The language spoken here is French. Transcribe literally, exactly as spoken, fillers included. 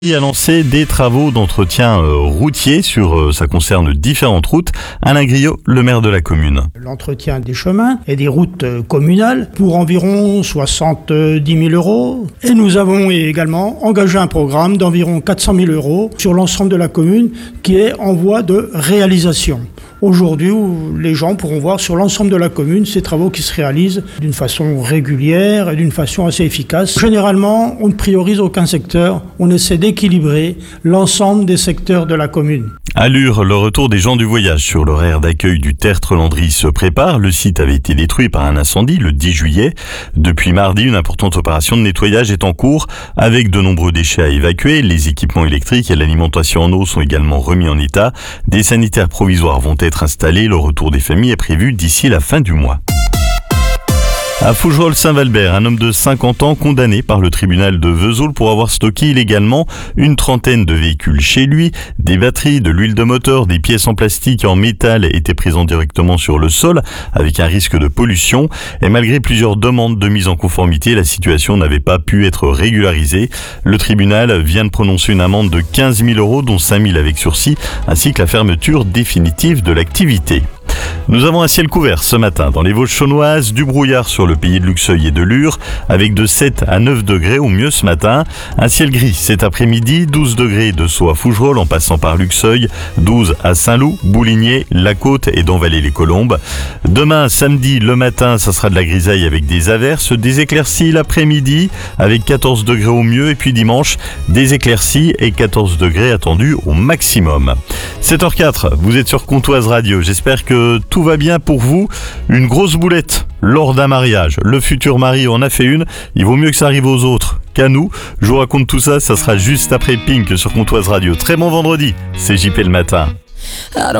Il a lancé des travaux d'entretien euh, routier sur, euh, ça concerne différentes routes. Alain Griot, le maire de la commune. L'entretien des chemins et des routes communales pour environ soixante-dix mille euros. Et nous avons également engagé un programme d'environ quatre cent mille euros sur l'ensemble de la commune qui est en voie de réalisation. Aujourd'hui, les gens pourront voir sur l'ensemble de la commune ces travaux qui se réalisent d'une façon régulière et d'une façon assez efficace. Généralement, on ne priorise aucun secteur, on essaie d'équilibrer l'ensemble des secteurs de la commune. À Lure, le retour des gens du voyage sur l'horaire d'accueil du Tertre-Landry se prépare. Le site avait été détruit par un incendie le dix juillet. Depuis mardi, une importante opération de nettoyage est en cours avec de nombreux déchets à évacuer. Les équipements électriques et l'alimentation en eau sont également remis en état. Des sanitaires provisoires vont être installés. Le retour des familles est prévu d'ici la fin du mois. À Fougerolles-Saint-Valbert, un homme de cinquante ans condamné par le tribunal de Vesoul pour avoir stocké illégalement une trentaine de véhicules chez lui. Des batteries, de l'huile de moteur, des pièces en plastique et en métal étaient présentes directement sur le sol avec un risque de pollution. Et malgré plusieurs demandes de mise en conformité, la situation n'avait pas pu être régularisée. Le tribunal vient de prononcer une amende de quinze mille euros, dont cinq mille avec sursis, ainsi que la fermeture définitive de l'activité. Nous avons un ciel couvert ce matin dans les Vosges chaunoises, du brouillard sur le pays de Luxeuil et de Lure, avec de sept à neuf degrés au mieux ce matin. Un ciel gris cet après-midi, douze degrés de Sceaux à Fougerolles en passant par Luxeuil, douze à Saint-Loup, Bouligné, La Côte et d'Envallée-les-Colombes. Demain, samedi, le matin, ça sera de la grisaille avec des averses, des éclaircies l'après-midi avec quatorze degrés au mieux, et puis dimanche, des éclaircies et quatorze degrés attendus au maximum. sept heures quatre, vous êtes sur Comtoise Radio, j'espère que tout va bien pour vous. Une grosse boulette lors d'un mariage. Le futur mari en a fait une. Il vaut mieux que ça arrive aux autres qu'à nous. Je vous raconte tout ça, ça sera juste après Pink sur Comtoise Radio. Très bon vendredi, c'est J P le matin.